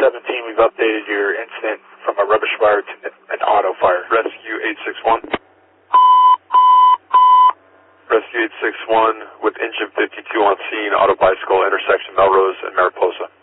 17, we've updated your incident from a rubbish fire to an auto fire. Rescue 861. Rescue 861 with engine 52 on scene, auto bicycle, intersection Melrose and Mariposa.